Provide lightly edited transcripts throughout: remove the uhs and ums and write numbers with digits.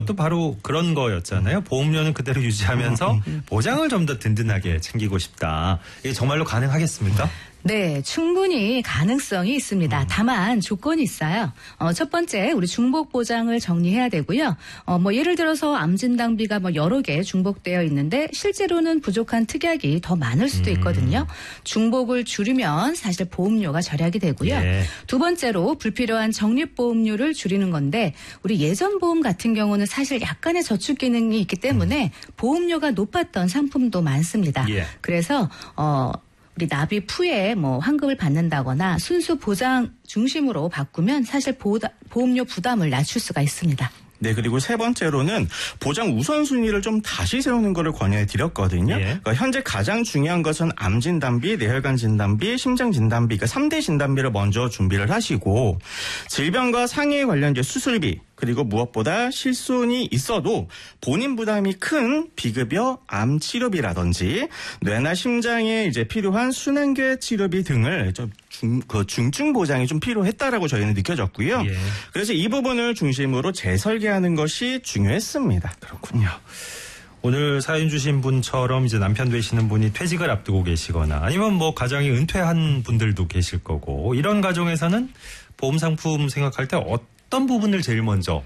또 바로 그런 거였잖아요. 보험료는 그대로 유지하면서 보장을 좀 더 든든하게 챙기고 싶다. 이게 정말로 가능하겠습니까? 네, 충분히 가능성이 있습니다. 다만 조건이 있어요. 첫 번째, 우리 중복 보장을 정리해야 되고요. 예를 들어서 암 진단비가 여러 개 중복되어 있는데 실제로는 부족한 특약이 더 많을 수도 있거든요. 중복을 줄이면 사실 보험료가 절약이 되고요. 예. 두 번째로 불필요한 적립보험료를 줄이는 건데 우리 예전 보험 같은 경우는 사실 약간의 저축 기능이 있기 때문에 보험료가 높았던 상품도 많습니다. 예. 그래서 우리 납입 후에 환급을 받는다거나 순수 보장 중심으로 바꾸면 사실 보험료 부담을 낮출 수가 있습니다. 네, 그리고 세 번째로는 보장 우선순위를 좀 다시 세우는 것을 권유해 드렸거든요. 예. 그러니까 현재 가장 중요한 것은 암 진단비, 뇌혈관 진단비, 심장 진단비, 그러니까 3대 진단비를 먼저 준비를 하시고 질병과 상해 관련 수술비, 그리고 무엇보다 실손이 있어도 본인 부담이 큰 비급여 암 치료비라든지 뇌나 심장에 필요한 순환계 치료비 등을 중증 보장이 좀 필요했다라고 저희는 느껴졌고요. 예. 그래서 이 부분을 중심으로 재설계하는 것이 중요했습니다. 그렇군요. 오늘 사연 주신 분처럼 이제 남편 되시는 분이 퇴직을 앞두고 계시거나 아니면 가장이 은퇴한 분들도 계실 거고 이런 가정에서는 보험 상품 생각할 때 어떤 부분을 제일 먼저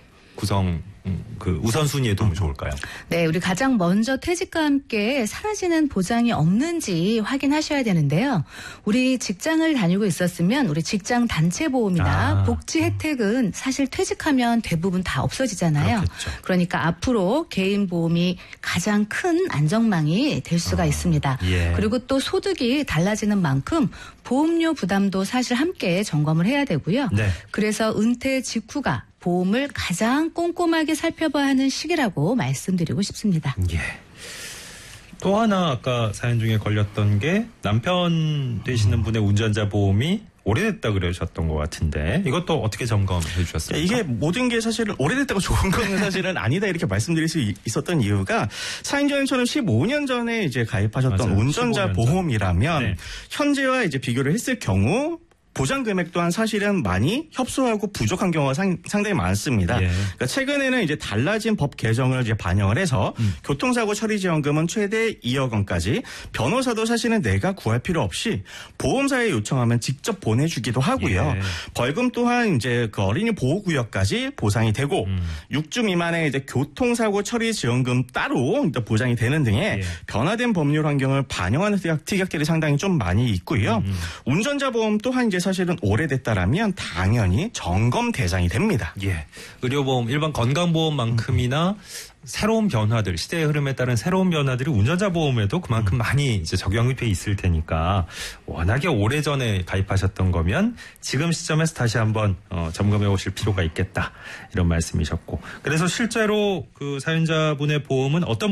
우선순위에 두면 좋을까요? 네, 우리 가장 먼저 퇴직과 함께 사라지는 보장이 없는지 확인하셔야 되는데요. 우리 직장을 다니고 있었으면 우리 직장 단체 보험이나 복지 혜택은 사실 퇴직하면 대부분 다 없어지잖아요. 그렇겠죠. 그러니까 앞으로 개인 보험이 가장 큰 안정망이 될 수가 있습니다. 예. 그리고 또 소득이 달라지는 만큼 보험료 부담도 사실 함께 점검을 해야 되고요. 네. 그래서 은퇴 직후가 보험을 가장 꼼꼼하게 살펴봐야 하는 시기라고 말씀드리고 싶습니다. 예. 또 하나 아까 사연 중에 걸렸던 게 남편 되시는 분의 운전자 보험이 오래됐다 그러셨던 것 같은데 이것도 어떻게 점검해 주셨습니까? 이게 모든 게 사실은 오래됐다고 좋은 거는 사실은 아니다 이렇게 말씀드릴 수 있었던 이유가 사연자님처럼 15년 전에 가입하셨던 맞아요. 운전자 15년 보험이라면 네. 현재와 비교를 했을 경우 보장 금액 또한 사실은 많이 협소하고 부족한 경우가 상당히 많습니다. 예. 그러니까 최근에는 달라진 법 개정을 반영을 해서 교통사고 처리 지원금은 최대 2억 원까지 변호사도 사실은 내가 구할 필요 없이 보험사에 요청하면 직접 보내주기도 하고요. 예. 벌금 또한 그 어린이 보호구역까지 보상이 되고 6주 미만의 교통사고 처리 지원금 따로 보장이 되는 등의 변화된 법률 환경을 반영하는 특약들이 상당히 좀 많이 있고요. 운전자 보험 또한 사실은 오래됐다라면 당연히 점검 대상이 됩니다. 예. 의료보험, 일반 건강보험만큼이나 새로운 변화들, 시대의 흐름에 따른 새로운 변화들이 운전자 보험에도 그만큼 많이 적용이 돼 있을 테니까 워낙에 오래전에 가입하셨던 거면 지금 시점에서 다시 한번 점검해 오실 필요가 있겠다. 이런 말씀이셨고. 그래서 실제로 그 사연자분의 보험은 어떤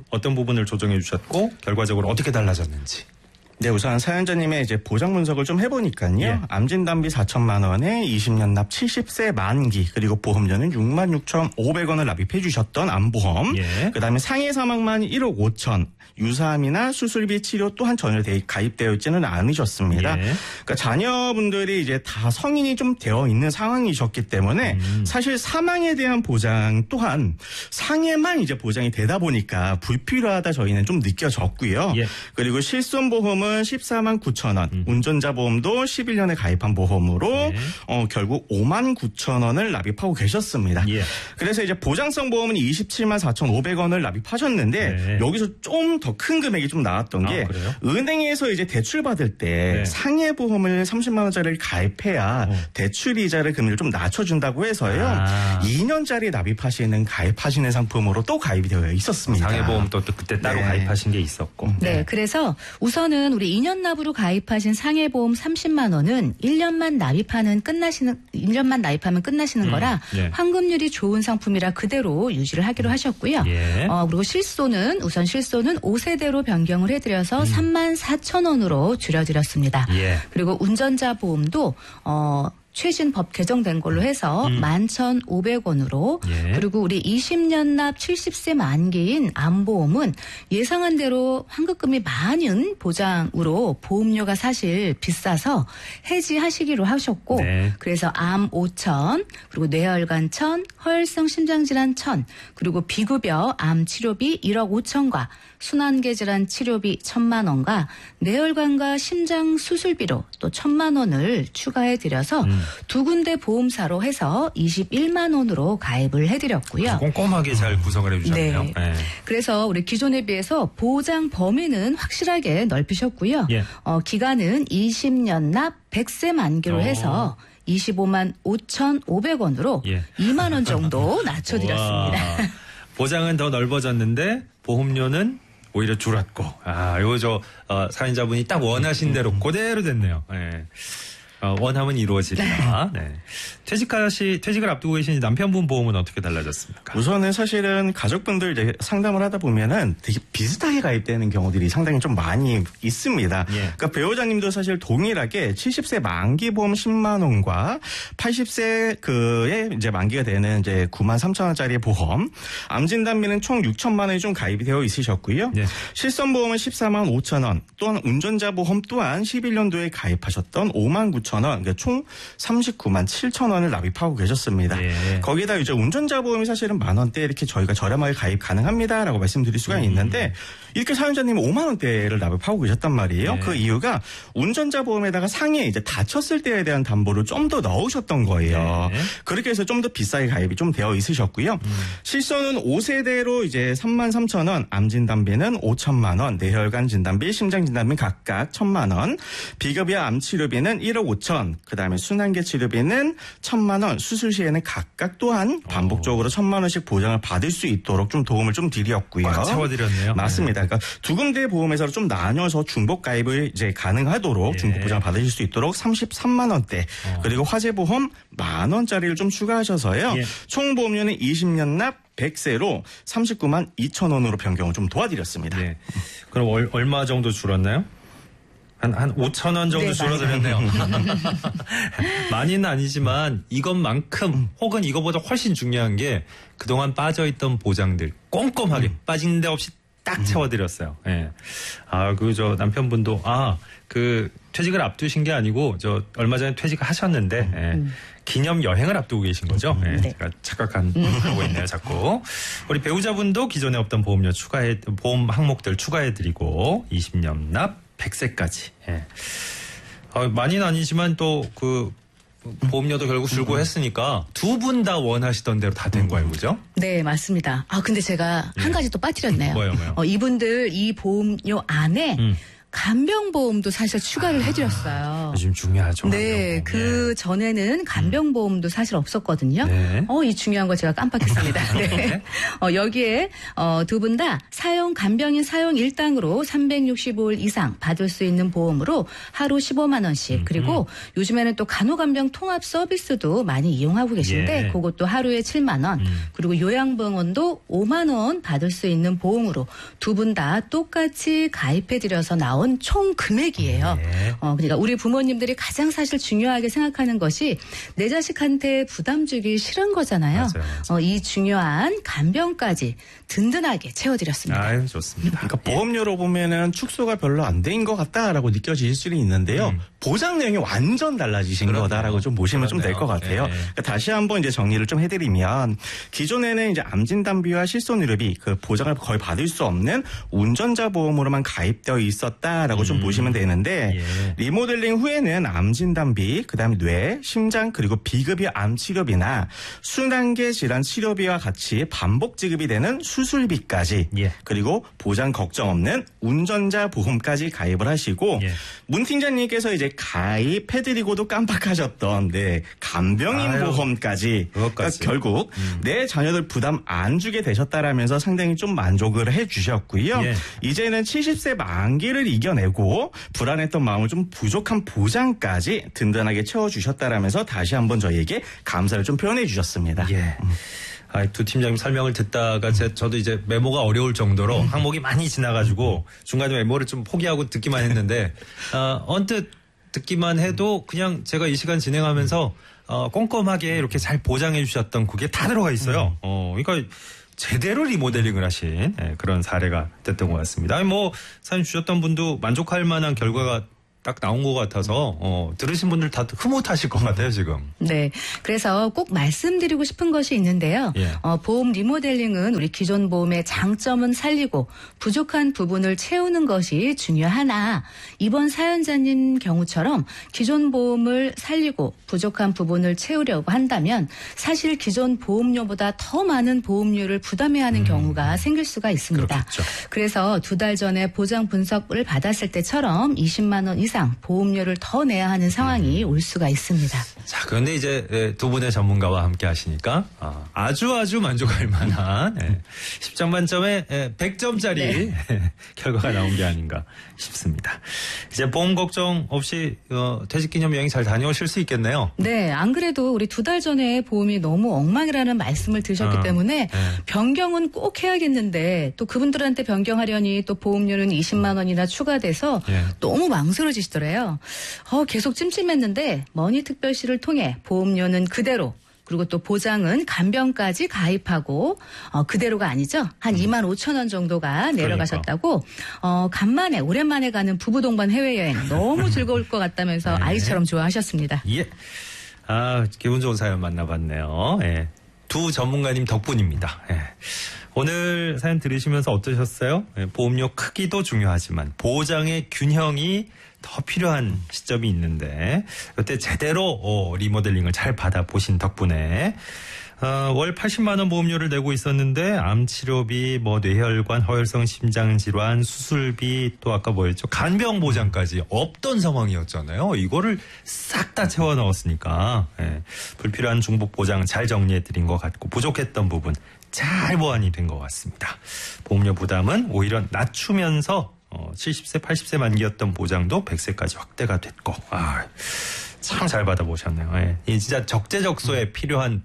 부분을 조정해 주셨고 결과적으로 어떻게 달라졌는지. 네, 우선 사연자님의 보장 분석을 좀 해보니까요. 예. 암진단비 4천만 원에 20년 납 70세 만기 그리고 보험료는 66,500원을 납입해 주셨던 암보험. 예. 그다음에 상해 사망만 1억 5천. 유사암이나 수술비 치료 또한 전혀 가입되어 있지는 않으셨습니다. 예. 그러니까 자녀분들이 다 성인이 좀 되어 있는 상황이셨기 때문에 사실 사망에 대한 보장 또한 상해만 보장이 되다 보니까 불필요하다 저희는 좀 느껴졌고요. 예. 그리고 실손보험은 14만 9천 원, 운전자 보험도 11년에 가입한 보험으로 결국 5만 9천 원을 납입하고 계셨습니다. 예. 그래서 보장성 보험은 27만 4,500원을 납입하셨는데 네. 여기서 좀 더 큰 금액이 좀 나왔던 게 그래요? 은행에서 대출 받을 때 네. 상해 보험을 30만 원짜리를 가입해야 대출 이자를 금리를 좀 낮춰준다고 해서요. 2년짜리 가입하시는 상품으로 또 가입이 되어 있었습니다. 상해보험도 또 그때 따로 네. 가입하신 게 있었고. 네, 그래서 우선은 우리 2년 납으로 가입하신 상해보험 30만 원은 1년만 납입하면 끝나시는 거라 예. 환급률이 좋은 상품이라 그대로 유지를 하기로 하셨고요. 예. 그리고 실손은 5세대로 변경을 해드려서 3만 4천 원으로 줄여드렸습니다. 예. 그리고 운전자 보험도 최신 법 개정된 걸로 해서 11,500원으로 예. 그리고 우리 20년 납 70세 만기인 암보험은 예상한 대로 환급금이 많은 보장으로 보험료가 사실 비싸서 해지하시기로 하셨고 네. 그래서 암 5,000 그리고 뇌혈관 1,000 허혈성 심장질환 1,000 그리고 비급여 암 치료비 1억 5천과 순환계 질환 치료비 1,000만 원과 뇌혈관과 심장 수술비로 또 1,000만 원을 추가해 드려서 두 군데 보험사로 해서 21만 원으로 가입을 해드렸고요. 꼼꼼하게 잘 구성을 해주셨네요. 네. 네. 그래서 우리 기존에 비해서 보장 범위는 확실하게 넓히셨고요. 예. 기간은 20년 납 100세 만기로 해서 25만 5,500원으로 예. 2만 원 정도 낮춰드렸습니다. 와, 보장은 더 넓어졌는데 보험료는 오히려 줄었고, 요거 사연자분이 딱 원하신 대로 그대로 됐네요. 네. 원하면 이루어지리라. 네. 퇴직을 앞두고 계신 남편분 보험은 어떻게 달라졌습니까? 우선은 사실은 가족분들 이제 상담을 하다 보면은 되게 비슷하게 가입되는 경우들이 상당히 좀 많이 있습니다. 예. 그러니까 배우자님도 사실 동일하게 70세 만기 보험 10만 원과 80세 그에 이제 만기가 되는 이제 9만 3천 원짜리 보험, 암 진단비는 총 6천만 원이 좀 가입이 되어 있으셨고요. 예. 실손 보험은 14만 5천 원, 또한 운전자 보험 또한 11년도에 가입하셨던 5만 9천 원, 그러니까 총 39만 7천 원을 납입하고 계셨습니다. 예. 거기다 이제 운전자 보험이 사실은 만 원대 이렇게 저희가 저렴하게 가입 가능합니다라고 말씀드릴 수가 있는데 이렇게 사연자님은 5만 원대를 납입하고 계셨단 말이에요. 네. 그 이유가 운전자 보험에다가 상해 이제 다쳤을 때에 대한 담보를 좀 더 넣으셨던 거예요. 네. 그렇게 해서 좀 더 비싸게 가입이 좀 되어 있으셨고요. 실손은 5세대로 이제 3만 3천 원, 암 진단비는 5천만 원, 뇌혈관 진단비, 심장 진단비 각각 1,000만 원, 비급여 암 치료비는 1억 5천, 그다음에 순환계 치료비는 1,000만 원, 수술 시에는 각각 또한 반복적으로 1,000만 원씩 보장을 받을 수 있도록 좀 도움을 좀 드렸고요. 꽉 채워드렸네요. 맞습니다. 그러니까 두 군데 보험회사로 좀 나뉘어서 중복 가입을 이제 가능하도록 예. 중복 보장 받으실 수 있도록 33만 원대 그리고 화재 보험 만 원짜리를 좀 추가하셔서요. 예. 총 보험료는 20년 납 100세로 39만 2천 원으로 변경을 좀 도와드렸습니다. 네. 그럼 얼마 정도 줄었나요? 한 5천 원 정도 네, 줄어들었네요. 많이는 아니지만 이것만큼 혹은 이거보다 훨씬 중요한 게 그동안 빠져있던 보장들 꼼꼼하게 빠진 데 없이 딱 채워드렸어요. 예. 저 남편분도 퇴직을 앞두신 게 아니고 얼마 전에 퇴직을 하셨는데 기념 여행을 앞두고 계신 거죠. 예. 네. 제가 착각하고 있네요, 자꾸. 우리 배우자분도 기존에 없던 보험 항목들 추가해드리고 20년 납 100세까지. 예. 많이는 아니지만 또 보험료도 결국 줄고 했으니까 두 분 다 원하시던 대로 다 된 거예요, 그죠? 네, 맞습니다. 근데 제가 한 가지 또 빠뜨렸네요. 뭐요? 이분들 이 보험료 안에 간병보험도 사실 추가를 해드렸어요. 요즘 중요하죠. 네, 그 전에는 간병보험도 사실 없었거든요. 네. 이 중요한 거 제가 깜빡했습니다. 네. 여기에 두 분 다 간병인 사용 일당으로 365일 이상 받을 수 있는 보험으로 하루 15만 원씩 그리고 요즘에는 또 간호간병 통합 서비스도 많이 이용하고 계신데 예. 그것도 하루에 7만 원 그리고 요양병원도 5만 원 받을 수 있는 보험으로 두 분 다 똑같이 가입해드려서 나온 총 금액이에요. 네. 그러니까 우리 부모님들이 가장 사실 중요하게 생각하는 것이 내 자식한테 부담 주기 싫은 거잖아요. 맞아요. 이 중요한 간병까지 든든하게 채워드렸습니다. 아유, 좋습니다. 그러니까 보험료로 보면은 축소가 별로 안 된 것 같다라고 느껴질 수는 있는데요. 보장 내용이 완전 달라지신 그렇네요. 거다라고 좀 보시면 좀 될 것 같아요. 네. 그러니까 다시 한번 이제 정리를 좀 해드리면 기존에는 이제 암 진단비와 실손 의료비 그 보장을 거의 받을 수 없는 운전자 보험으로만 가입되어 있었다라고 좀 보시면 되는데 예. 리모델링 후에는 암 진단비, 그다음에 뇌, 심장 그리고 비급여 암 치료비나 순환계 질환 치료비와 같이 반복 지급이 되는 수술비까지 예. 그리고 보장 걱정 없는 운전자 보험까지 가입을 하시고 예. 문 팀장님께서 이제 가입해드리고도 깜빡하셨던 간병인 아유, 보험까지 그것까지. 그러니까 결국 내 자녀들 부담 안 주게 되셨다라면서 상당히 좀 만족을 해주셨고요. 예. 이제는 70세 만기를 이겨내고 불안했던 마음을 좀 부족한 보장까지 든든하게 채워주셨다라면서 다시 한번 저희에게 감사를 좀 표현해 주셨습니다. 예. 두 팀장님 설명을 듣다가 저도 이제 메모가 어려울 정도로 항목이 많이 지나가지고 중간에 메모를 좀 포기하고 듣기만 했는데 언뜻 듣기만 해도 그냥 제가 이 시간 진행하면서 꼼꼼하게 이렇게 잘 보장해 주셨던 그게 다 들어가 있어요. 그러니까 제대로 리모델링을 하신 그런 사례가 됐던 것 같습니다. 아니 뭐 사연 주셨던 분도 만족할 만한 결과가 딱 나온 것 같아서 들으신 분들 다 흐뭇하실 것 같아요 지금. 네, 그래서 꼭 말씀드리고 싶은 것이 있는데요. 예. 보험 리모델링은 우리 기존 보험의 장점은 살리고 부족한 부분을 채우는 것이 중요하나 이번 사연자님 경우처럼 기존 보험을 살리고 부족한 부분을 채우려고 한다면 사실 기존 보험료보다 더 많은 보험료를 부담해야 하는 경우가 생길 수가 있습니다. 그렇겠죠. 그래서 2달 전에 보장 분석을 받았을 때처럼 20만 원 이상 보험료를 더 내야 하는 상황이 올 수가 있습니다. 자, 그런데 이제 두 분의 전문가와 함께 하시니까 아주 만족할 만한 10점 만점에 100점짜리 결과가 나온 게 아닌가 싶습니다. 이제 보험 걱정 없이 퇴직기념 여행 잘 다녀오실 수 있겠네요. 네, 안 그래도 우리 2달 전에 보험이 너무 엉망이라는 말씀을 드셨기 때문에 변경은 꼭 해야겠는데 또 그분들한테 변경하려니 또 보험료는 20만 원이나 추가돼서 너무 망설여지시더래요. 계속 찜찜했는데 머니특별시를 통해 보험료는 그대로 그리고 또 보장은 간병까지 가입하고 그대로가 아니죠. 한 2만 5천 원 정도가 내려가셨다고 간만에 오랜만에 가는 부부 동반 해외여행 너무 즐거울 것 같다면서 아이처럼 좋아하셨습니다. 예. 기분 좋은 사연 만나봤네요. 예. 두 전문가님 덕분입니다. 예. 오늘 사연 들으시면서 어떠셨어요? 예, 보험료 크기도 중요하지만 보장의 균형이 더 필요한 시점이 있는데 이때 제대로 리모델링을 잘 받아보신 덕분에 월 80만 원 보험료를 내고 있었는데 암치료비, 뇌혈관, 허혈성 심장질환, 수술비 또 아까 뭐였죠? 간병 보장까지 없던 상황이었잖아요. 이거를 싹 다 채워 넣었으니까 불필요한 중복 보장 잘 정리해드린 것 같고 부족했던 부분 잘 보완이 된 것 같습니다. 보험료 부담은 오히려 낮추면서 70세, 80세 만기였던 보장도 100세까지 확대가 됐고, 참 잘 받아보셨네요. 이 진짜 적재적소에 필요한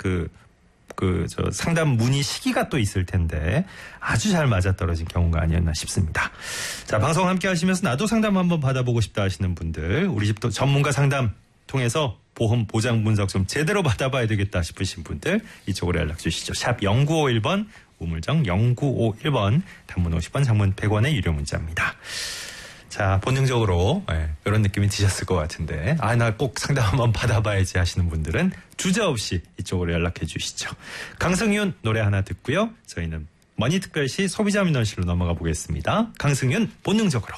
상담 문의 시기가 또 있을 텐데 아주 잘 맞아떨어진 경우가 아니었나 싶습니다. 자, 방송 함께 하시면서 나도 상담 한번 받아보고 싶다 하시는 분들, 우리 집도 전문가 상담 통해서 보험 보장 분석 좀 제대로 받아봐야 되겠다 싶으신 분들 이쪽으로 연락 주시죠. 샵 0951번 우물정 0951번 단문 50원 장문 100원의 유료 문자입니다. 자, 본능적으로 이런 느낌이 드셨을 것 같은데 나 꼭 상담 한번 받아봐야지 하시는 분들은 주저없이 이쪽으로 연락해 주시죠. 강승윤 노래 하나 듣고요. 저희는 머니특별시 소비자민원실로 넘어가 보겠습니다. 강승윤 본능적으로.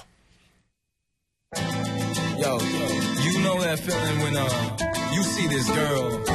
Yo, you know that feeling when you see this girl